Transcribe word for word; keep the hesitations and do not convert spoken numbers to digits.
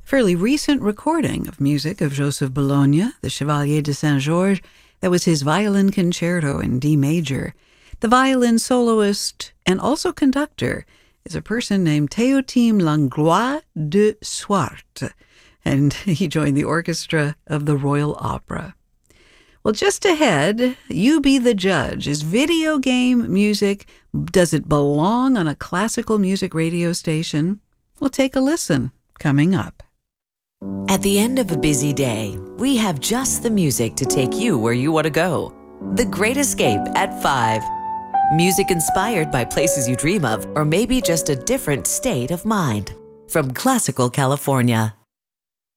fairly recent recording of music of Joseph Bologna, the Chevalier de Saint-Georges. That was his violin concerto in D major. The violin soloist and also conductor is a person named Théotime Langlois de Swart, and he joined the orchestra of the Royal Opera. Well, just ahead, you be the judge. Is video game music, does it belong on a classical music radio station? We'll take a listen coming up. At the end of a busy day, we have just the music to take you where you want to go. The Great Escape at five. Music inspired by places you dream of, or maybe just a different state of mind. From Classical California.